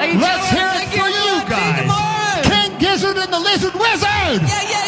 you Let's doing? hear it Thank for you See you guys. tomorrow. King Gizzard and the Lizard Wizard. Yeah, yeah.